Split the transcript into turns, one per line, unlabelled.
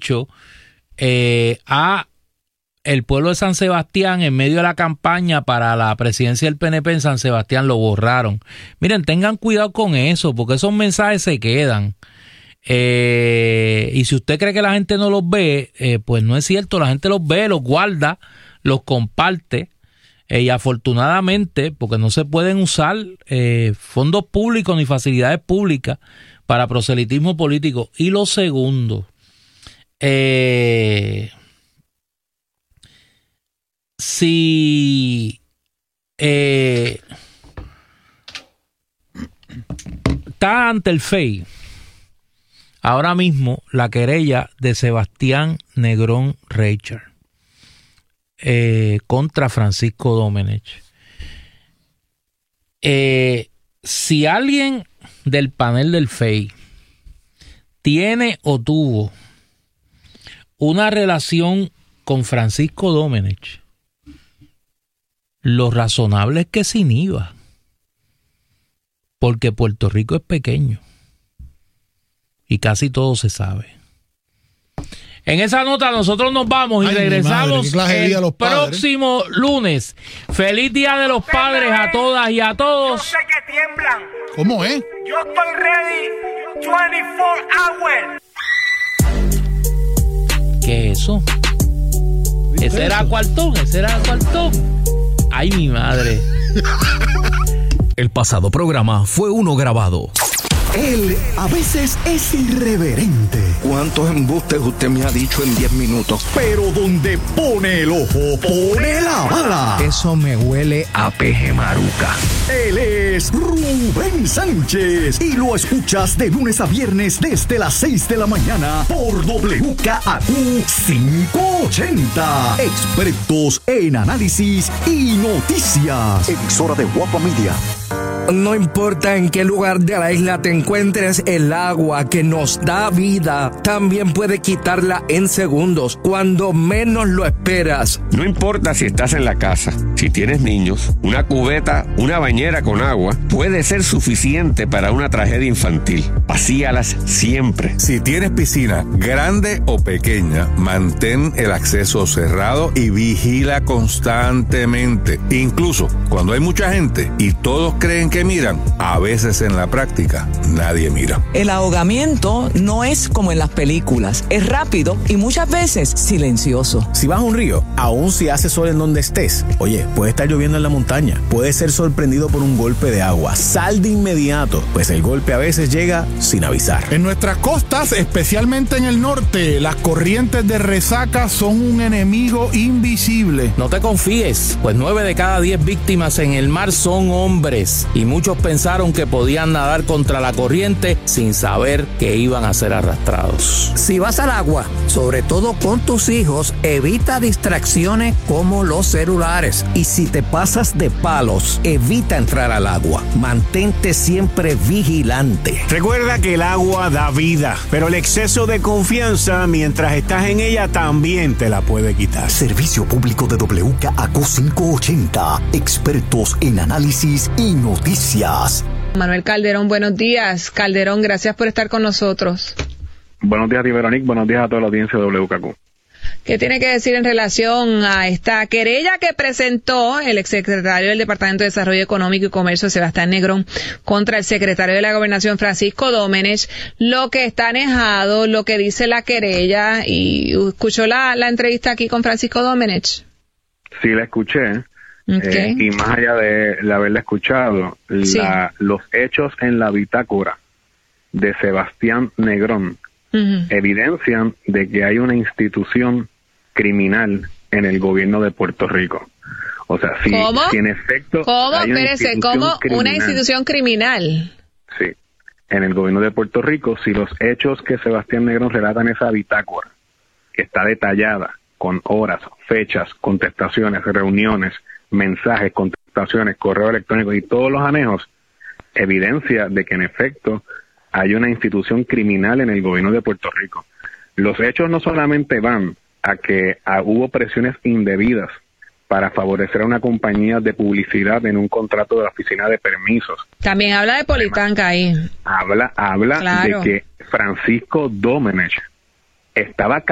dicho a el pueblo de San Sebastián en medio de la campaña para la presidencia del PNP en San Sebastián, lo borraron. Miren, tengan cuidado con eso, porque esos mensajes se quedan. Y si usted cree que la gente no los ve, pues no es cierto, la gente los ve, los guarda, los comparte, y afortunadamente, porque no se pueden usar fondos públicos ni facilidades públicas para proselitismo político. Y lo segundo, si está ante el FEI ahora mismo la querella de Sebastián Negrón Reichard contra Francisco Domenech. Si alguien del panel del FEI tiene o tuvo una relación con Francisco Domenech, lo razonable es que se inhiba, porque Puerto Rico es pequeño y casi todo se sabe. En esa nota nosotros nos vamos y regresamos el próximo lunes. Feliz Día de los Padres a todas y a todos.
Yo sé que tiemblan.
¿Cómo es?
Yo estoy ready 24 hours.
¿Qué es eso? Ese era cuartón. Ay, mi madre.
El pasado programa fue uno grabado.
Él a veces es irreverente.
¿Cuántos embustes usted me ha dicho en 10 minutos?
Pero donde pone el ojo, pone la bala.
Eso me huele a peje maruca.
Él es Rubén Sánchez. Y lo escuchas de lunes a viernes desde las 6 de la mañana por WKAQ 580. Expertos en análisis y noticias. Emisora de Guapa Media.
No importa en qué lugar de la isla te encuentres, el agua que nos da vida también puede quitarla en segundos, cuando menos lo esperas.
No importa si estás en la casa, si tienes niños, una cubeta, una bañera con agua puede ser suficiente para una tragedia infantil. Vacíalas siempre.
Si tienes piscina, grande o pequeña, mantén el acceso cerrado y vigila constantemente. Incluso cuando hay mucha gente y todos creen que miran, a veces en la práctica nadie mira.
El ahogamiento no es como en las películas, es rápido y muchas veces silencioso.
Si vas a un río, aun si hace sol en donde estés, oye, puede estar lloviendo en la montaña, puedes ser sorprendido por un golpe de agua. Sal de inmediato, pues el golpe a veces llega sin avisar.
En nuestras costas, especialmente en el norte, las corrientes de resaca son un enemigo invisible.
No te confíes, pues 9 de cada 10 víctimas en el mar son hombres. Y muchos pensaron que podían nadar contra la corriente sin saber que iban a ser arrastrados.
Si vas al agua, sobre todo con tus hijos, evita distracciones como los celulares.
Y si te pasas de palos, evita entrar al agua. Mantente siempre vigilante.
Recuerda que el agua da vida, pero el exceso de confianza mientras estás en ella también te la puede quitar.
Servicio público de WKAQ 580. Expertos en análisis y noticias.
Manuel Calderón, buenos días. Calderón, gracias por estar con nosotros.
Buenos días a ti, Veronique. Buenos días a toda la audiencia de WKAQ.
¿Qué tiene que decir en relación a esta querella que presentó el exsecretario del Departamento de Desarrollo Económico y Comercio, Sebastián Negrón, contra el secretario de la Gobernación, Francisco Domenech? Lo que está anejado, lo que dice la querella, y escuchó la entrevista aquí con Francisco Domenech.
Sí, la escuché.
Okay.
Y más allá de haberla escuchado, los hechos en la bitácora de Sebastián Negrón evidencian de que hay una institución criminal en el gobierno de Puerto Rico. O sea, si en efecto hay
una institución criminal.
Sí, en el gobierno de Puerto Rico, si los hechos que Sebastián Negrón relata en esa bitácora, que está detallada con horas, fechas, contestaciones, reuniones, mensajes, contestaciones, correo electrónico y todos los anejos, evidencia de que en efecto hay una institución criminal en el gobierno de Puerto Rico. Los hechos no solamente van a que hubo presiones indebidas para favorecer a una compañía de publicidad en un contrato de la Oficina de Permisos.
También habla de Politanca ahí.
Habla claro, de que Francisco Domenech estaba